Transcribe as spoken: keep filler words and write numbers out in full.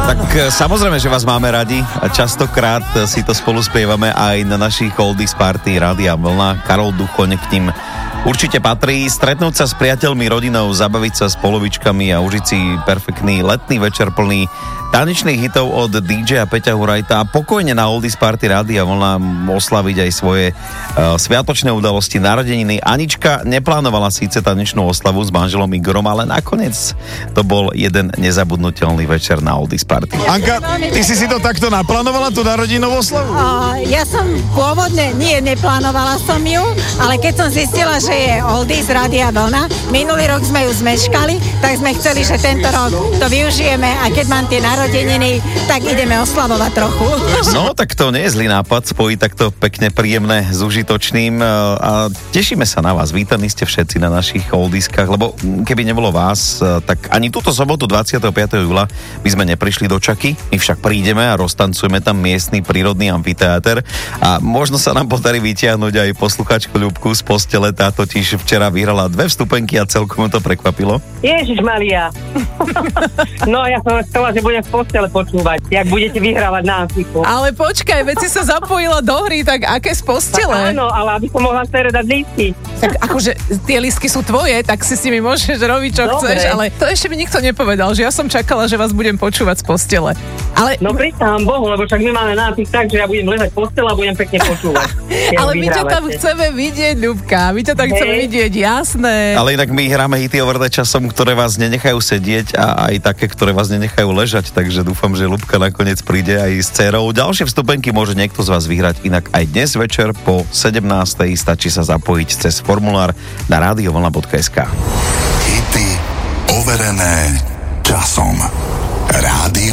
Tak samozrejme, že vás máme radi a častokrát si to spolu spievame aj na našich oldies party Rádia Vlna. Karol Duchoň k ním určite patrí. Stretnúť sa s priateľmi, rodinou, zabaviť sa s polovičkami a užiť si perfektný letný večer plný tanečných hitov od dý džeja Peťa Hurajta a pokojne na oldies party Rádia Vlna oslaviť aj svoje uh, sviatočné udalosti, narodeniny. Anička neplánovala síce tanečnú oslavu s manželom Igorom, ale nakoniec to bol jeden nezabudnutelný večer na oldies party. Anka, ty si si to takto naplánovala, tú narodinovú oslavu? Uh, ja som pôvodne, nie, neplánovala som ju, ale keď som zistila, že je oldies Rádia Vlna, minulý rok sme ju zmeškali, tak sme chceli, že tento rok to využijeme a keď mám tie narodeniny, tak ideme oslavovať trochu. No, tak to nie je zlý nápad, spojiť takto pekne príjemné s užitočným a tešíme sa na vás. Vítaní ste všetci na našich oldieskách, lebo keby nebolo vás, tak ani túto sobotu dvadsiateho piateho júla by sme neprišli do Čaky, my však prídeme a roztancujeme tam miestny prírodný amfiteáter a možno sa nám podarí vytiahnuť aj posluchačku Ľubku z postele, tá totiž včera vyhrala dve vstupenky a celkom to prekvapilo. Ježišmaria. No ja som chcela, že budem v postele počúvať, jak budete vyhrávať na Amfiku. Ale počkaj, veď si sa zapojila do hry, tak aké z postele? Tak áno, ale aby som mohla dať lístky. Tak akože tie lístky sú tvoje, tak si s nimi môžeš robiť, čo Dobre. chceš, ale to ešte mi nikto nepovedal, že ja som čakala, že vás budem počúvať z postele. Ale... No pristám Bohu, lebo však my máme nápis tak, že ja budem ležať v postele a budem pekne počúvať. Ale my ťa tam chceme vidieť, Ľubka, my ťa tam hey. chceme vidieť, jasné. Ale inak my hráme hity overté časom, ktoré vás nenechajú sedieť a aj také, ktoré vás nenechajú ležať, takže dúfam, že Ľubka nakoniec príde aj s dcerou. Ďalšie vstupenky môže niekto z vás vyhrať inak aj dnes večer po sedemnástej. Stačí sa zapojiť cez formulár na radiovlna bodka es ká. Hity overené časom.